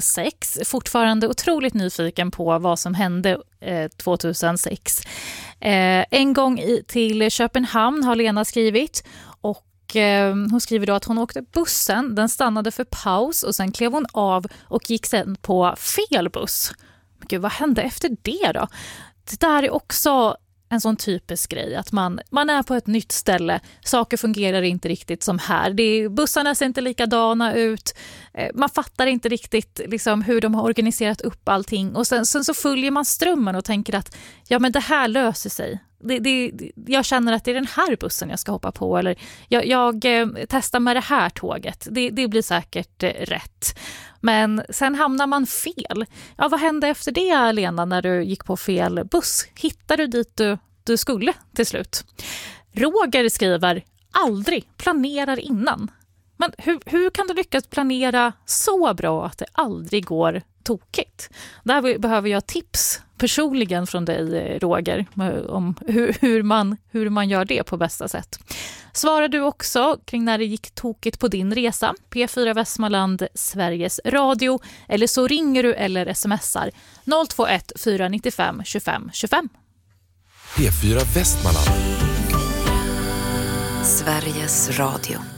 2006. Fortfarande otroligt nyfiken på vad som hände 2006. En gång till Köpenhamn har Lena skrivit, och hon skriver då att hon åkte bussen, den stannade för paus och sen klev hon av och gick sen på fel buss. Men gud, vad hände efter det då? Det där är också en sån typisk grej, att man är på ett nytt ställe, saker fungerar inte riktigt som här. Bussarna ser inte likadana ut, man fattar inte riktigt liksom hur de har organiserat upp allting, och sen så följer man strömmen och tänker att ja, men det här löser sig. Jag känner att det är den här bussen jag ska hoppa på, eller jag testar med det här tåget. Det blir säkert rätt. Men sen hamnar man fel. Ja, vad hände efter det, Lena, när du gick på fel buss? Hittade du dit du skulle till slut? Roger skriver, aldrig, planerar innan. Men hur kan du lyckas planera så bra att det aldrig går tokigt? Där behöver jag tips personligen från dig, Roger, om hur man gör det på bästa sätt. Svarar du också kring när det gick tokigt på din resa? P4 Västmanland, Sveriges Radio, eller så ringer du eller smsar 021 495 25 25. P4 Västmanland, Sveriges Radio.